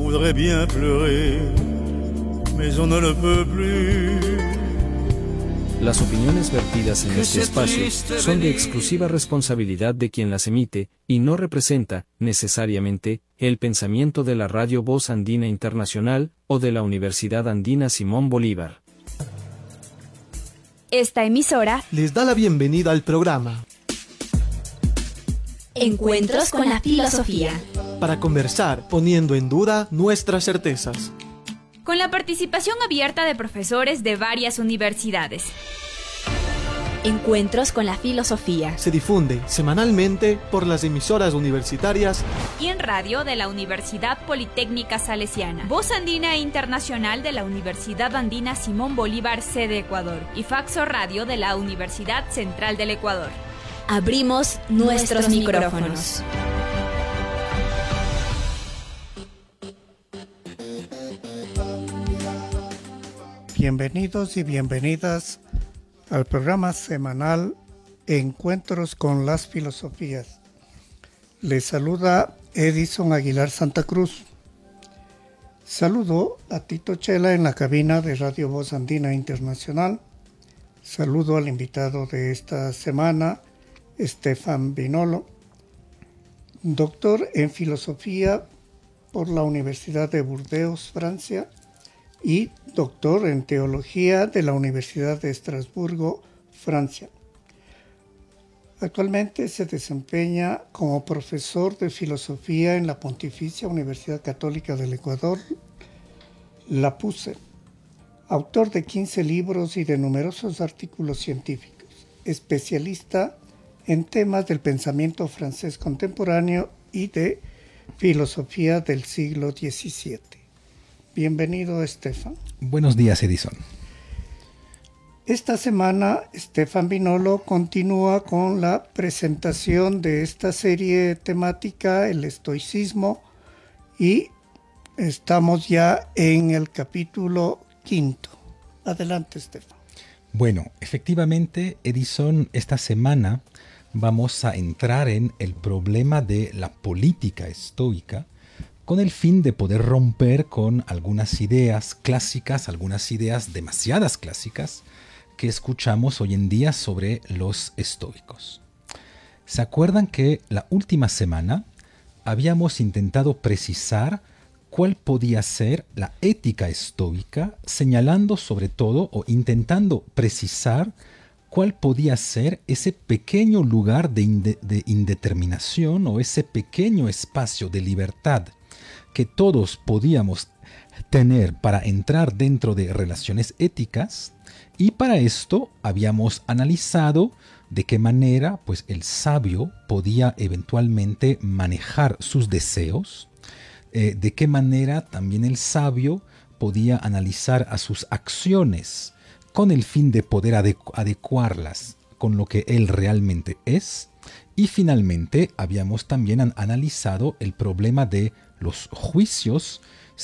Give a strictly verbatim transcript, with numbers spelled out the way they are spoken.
voudrait bien pleurer, mais on ne le peut plus. Las opiniones vertidas en este espacio son de exclusiva responsabilidad de quien las emite, y no representa, necesariamente, el pensamiento de la Radio Voz Andina Internacional o de la Universidad Andina Simón Bolívar. Esta emisora les da la bienvenida al programa Encuentros con la Filosofía, para conversar poniendo en duda nuestras certezas, con la participación abierta de profesores de varias universidades. Encuentros con la Filosofía se difunde semanalmente por las emisoras universitarias y en radio de la Universidad Politécnica Salesiana, Voz Andina Internacional de la Universidad Andina Simón Bolívar, sede Ecuador, y Faxo Radio de la Universidad Central del Ecuador. Abrimos nuestros, nuestros micrófonos. Bienvenidos y bienvenidas al programa semanal Encuentros con las Filosofías. Les saluda Edison Aguilar Santa Cruz. Saludo a Tito Chela en la cabina de Radio Voz Andina Internacional. Saludo al invitado de esta semana, Stefan Binolo, doctor en Filosofía por la Universidad de Burdeos, Francia, y doctor en Teología de la Universidad de Estrasburgo, Francia. Actualmente se desempeña como profesor de Filosofía en la Pontificia Universidad Católica del Ecuador, la P U C E, autor de quince libros y de numerosos artículos científicos, especialista en temas del pensamiento francés contemporáneo y de filosofía del siglo diecisiete. Bienvenido, Stefan. Buenos días, Edison. Esta semana, Stefan Binolo continúa con la presentación de esta serie temática, el estoicismo, y estamos ya en el capítulo quinto. Adelante, Stefan. Bueno, efectivamente, Edison, esta semana vamos a entrar en el problema de la política estoica, con el fin de poder romper con algunas ideas clásicas, algunas ideas demasiadas clásicas que escuchamos hoy en día sobre los estoicos. ¿Se acuerdan que la última semana habíamos intentado precisar cuál podía ser la ética estoica, señalando sobre todo o intentando precisar cuál podía ser ese pequeño lugar de, inde- de indeterminación o ese pequeño espacio de libertad que todos podíamos tener para entrar dentro de relaciones éticas? Y para esto habíamos analizado de qué manera pues, el sabio podía eventualmente manejar sus deseos, eh, de qué manera también el sabio podía analizar a sus acciones con el fin de poder adecu- adecuarlas con lo que él realmente es. Y finalmente habíamos también an- analizado el problema de los juicios